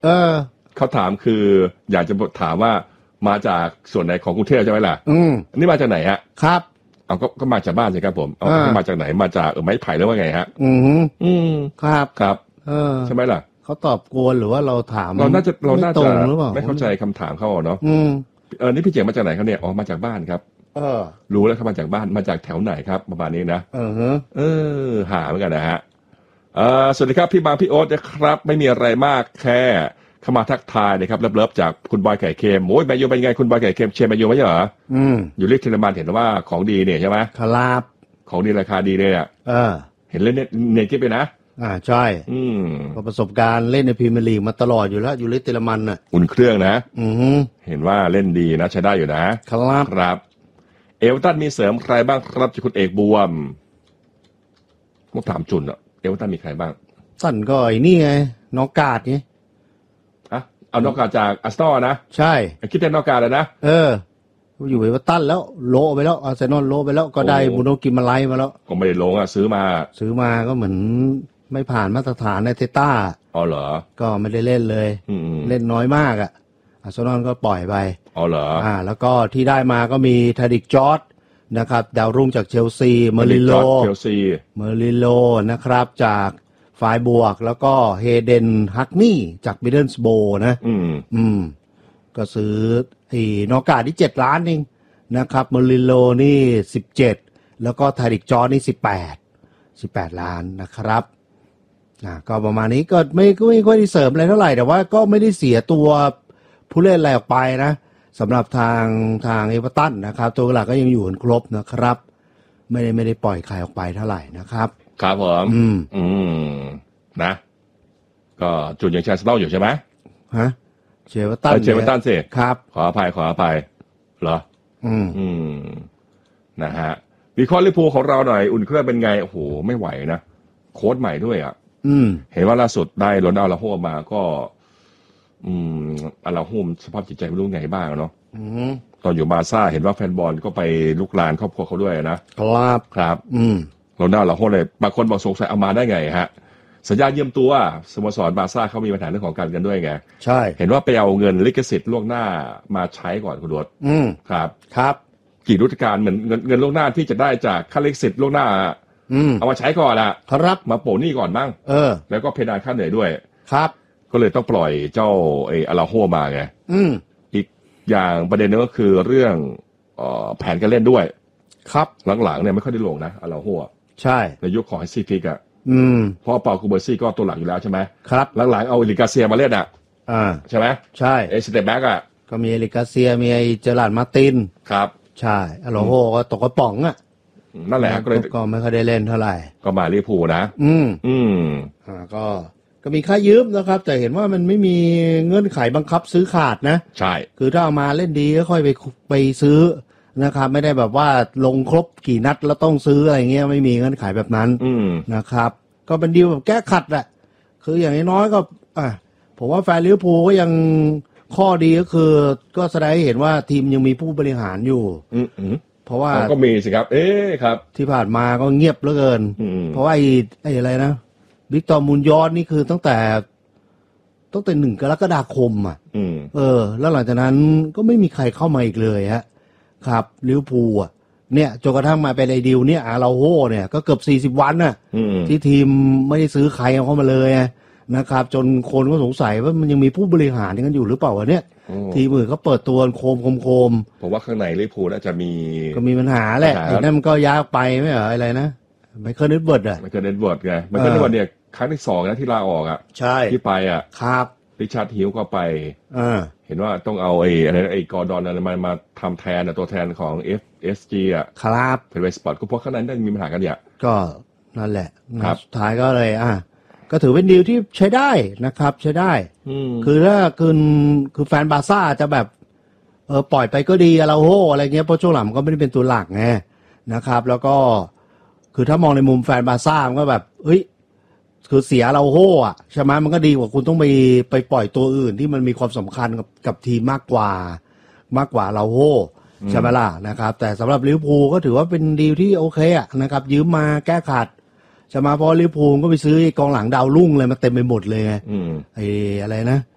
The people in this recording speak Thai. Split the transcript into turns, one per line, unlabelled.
เขาถามคืออยากจะถามว่ามาจากส่วนไหนของกรุงเทพใช่ไหมล่ะอันนี้มาจากไหนฮะ
ครับ
เอาก็มาจากบ้านสิครับผมเอามาจากไหนมาจากไม้ไผ่หรือว่าไงฮะ
ครับ
ใช่ไหมล่ะ
เขาตอบกวนหรือว่าเราถาม
เราน่าจะ
ไม่
เข้าใจคำถามเขาเนาะนี่พี่เจ๋งมาจากไหนครับเนี่ยมาจากบ้านครับรู้แล้วครับมาจากบ้านมาจากแถวไหนครับประมาณนี้นะหาเหมือนกันนะฮะสวัสดีครับพี่บางพี่โอ๊ตนะครับไม่มีอะไรมากแค่เข้ามาทักทายนะครับเลิฟๆจากคุณบอยไข่เค็มโอ้ยแมนยูเป็นไงคุณบอยไข่เค็มเชียร์แมนยูไหมเหรออยู่เรียกเทเลมานเห็นว่าของดีเนี่ยใช่ไหม
ครับ
ของดีราคาดีเลยเห็นเล่นเน็ตกิ๊บไปนะ
ใช่ประสบการณ์เล่นในพรีเมียร์ลีกมาตลอดอยู่แล้วอยู่เรียกเทเลมานน่ะ
อุ่นเครื่องนะเห็นว่าเล่นดีนะใช้ได้อยู่นะครับเอเวอร์ตันมีเสริมใครบ้างครับจากคุณเอกบวมต้องถามจุนอ่ะเอเวอร์ตันมีใครบ้าง
สั่นก็ไอ้นี่ไงนอกกาดไง
เอานอกกาจากอาร์เซนอลนะ
ใช่
คิดแต่นอกกาเลยนะ
อยู่เอเวอร์ตันแล้วโลไปแล้วอาร์เซนอลโลไปแล้วก็ได้บูโนกิมาไลมาแล้ว
ก็ไม่ได้ลงซื้อมา
ก็เหมือนไม่ผ่านมาตรฐานในเทต้า
เหรอ
ก็ไม่ได้เล่นเลยเล่นน้อยมากอาร์เซนอลก็ปล่อยไป
เหรอ
แล้วก็ที่ได้มาก็มีทาดิกจอร์จนะครับดาวรุ่งจากเชลซีเมอริโลนะครับจากฝ่ายบวกแล้วก็เฮเดนฮักนี่จากมิดเดิลสโบนะก็ซื้อนอกกาที่7 ล้านเองนะครับเมอริโลนี่17แล้วก็ทาดิกจอร์จนี่18 ล้านนะครับก็ประมาณนี้ก็ไม่ค่อยได้เสริมอะไรเท่าไหร่แต่ว่าก็ไม่ได้เสียตัวผู้เล่นอะไรออกไปนะสำหรับทางเอเวอร์ตันนะครับตัวหลักก็ยังอยู่กันครบนะครับไม่ได้ปล่อยใครออกไปเท่าไหร่นะครับ
ครับผมนะก็จุดยังแชร์สโตลอยู่ใช่ไหม
เชเวอร์ตัน
สิ
ครับ
ขออภัยเหรอนะฮะวิเคราะห์ลิเวอร์พูลของเราหน่อยอุ่นเครื่องเป็นไงโอ้โหไม่ไหวนะโค้ชใหม่ด้วยเห็นว่าล่าสุดได้โรนัลโดมาก็อาราโฮมสภาพจิตใจไม่รู้ไงบ้างเนาะตอนอยู่บาร์ซ่าเห็นว่าแฟนบอลก็ไปลุกลานครอบครัวเขาด้วยนะครับโรนัลโดเลยบางคนบอกสงสัยเอามาได้ไงฮะสัญญายืมตัวสโมสรบาร์ซ่าเขามีปัญหาเรื่องของการเงินด้วยไง
ใช่
เห็นว่าไปเอาเงินลิขสิทธิ์ล่วงหน้ามาใช้ก่อนคุณดวครับกี่ฤดูกาลเหมือนเงินล่วงหน้าที่จะได้จากค่าลิขสิทธิ์ล่วงหน้าเอามาใช้ก่อน
ครับ
มาโปะหนี้ก่อนบ้างแล้วก็เพดานค่าเหนื่อยด้วย
ครับ
ก็เลยต้องปล่อยเจ้าอาราโฮมาไงอีกอย่างประเด็นนึงก็คือเรื่องแผนการเล่นด้วย
ครับ
หลังๆเนี่ยไม่ค่อยได้ลงนะอาราโฮ
ใช่
ในยุคของซีฟิกเพราะเปาคูเบอร์ซี่ก็ตัวหลักอยู่แล้วใช่ไหม
ครับ
หลังๆเอาลิกาเซียมาเล่นใช่ไหม
ใช่
สเตปแบ็ก
ก็มีลิกาเซียมีเจอราร์ดมาร์ติน
ครับ
ใช่อาราโฮก็ตกกระป๋อง
นั่นแหละ
ก็ไม่ค่อยได้เล่นเท่าไหร่
ก็มาลิเวอร์พูลนะ
ก็มีค่ายืมนะครับแต่เห็นว่ามันไม่มีเงื่อนไขบังคับซื้อขาดนะ
ใช่
คือถ้าเอามาเล่นดีก็ค่อยไปซื้อนะครับไม่ได้แบบว่าลงครบกี่นัดแล้วต้องซื้ออะไรเงี้ยไม่มีเงื่อนไขแบบนั้นนะครับก็เป็นดีลแบบแก้ขัดแหละคืออย่างน้อยก็ผมว่าแฟนลิเวอร์พูลก็ยังข้อดีก็คือก็แสดงให้เห็นว่าทีมยังมีผู้บริหารอยู่เพราะว่า
ก็มีสิครับครับ
ที่ผ่านมาก็เงียบเหลือเกินเพราะว่าไอ้อะไรนะวิกตอร์มูนยอสนี่คือตั้งแต่1 กรกฎาคมแล้วหลังจากนั้นก็ไม่มีใครเข้ามาอีกเลยครับลิเวอร์พูลเนี่ยจนกระทั่งมาเป็นไอ้ดีลเนี่ยอาราโฮเนี่ยก็เกือบ40 วันที่ทีมไม่ได้ซื้อใครเข้ามาเลยนะครับจนคนก็สงสัยว่ามันยังมีผู้บริหารกันอยู่หรือเปล่าวะเนี่ยทีมอื่นเขาเปิดตัวโคม
ผมว่าข้างในลิเวอร์พูลน่าจะ
มีปัญหาแหละไอ้นั่นมันก็ยากไปไม่เหรออะไรนะไมเคิลเน็ตเวิร์ดไ
มเคิลเน็ตเวิร์ดไงไมเคิลเน็ตเวิร์ดเนี่ยครั้งที่2นะที่ลาออก
ใช่
ที่ไป
ครับ
ริชาร์ดฮิลก็ไปเห็นว่าต้องเอาไอ้กอร์ดอนอะไรมาทำแทนตัวแทนของ FSG
ครับ
เป็นเวสปอร์ตก็เพราะข้างในได้มีปัญหากันเนี่ย
ก็นั่นแหละสุดท้ายก็เลยก็ถือเป็นดีลที่ใช้ได้นะครับใช้ได้คือถ้าคือแฟนบาร์ซ่าจะแบบปล่อยไปก็ดีอาราโฮอะไรเงี้ยเพราะช่วงหลังก็ไม่ได้เป็นตัวหลักไงนะครับแล้วก็คือถ้ามองในมุมแฟนบาร์ซ่ามันก็แบบคือเสียอาราโฮใช่ไหมมันก็ดีกว่าคุณต้องไปปล่อยตัวอื่นที่มันมีความสำคัญกับทีมมากกว่าอาราโฮใช่ไหมล่ะนะครับแต่สำหรับลิเวอร์พูลก็ถือว่าเป็นดีลที่โอเคนะครับยืมมาแก้ขัดใช่ไหมเพราะลิเวอร์พูลก็ไปซื้อกองหลังดาวรุ่งเลยมาเต็มไปหมดเลยไงอะไรนะ